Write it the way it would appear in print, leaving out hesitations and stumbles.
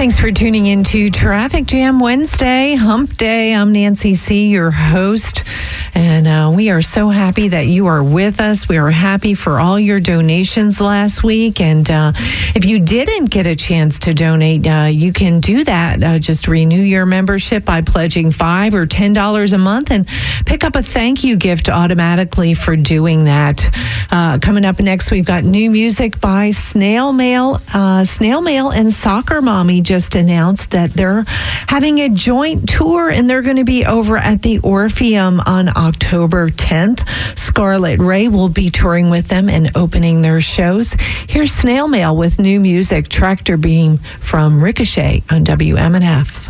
Thanks for tuning in to Traffic Jam Wednesday, Hump Day. I'm Nancy C., your host, and we are so happy that you are with us. We are happy for all your donations last week, and if you didn't get a chance to donate, you can do that. Just renew your membership by pledging $5 or $10 a month and pick up a thank you gift automatically for doing that. Coming up next, we've got new music by Snail Mail. Snail Mail and Soccer Mommy just announced that they're having a joint tour, and they're going to be over at the Orpheum on October 10th. Scarlet Ray will be touring with them and opening their shows. Here's Snail Mail with new music, Tractor Beam from Ricochet on WMNF.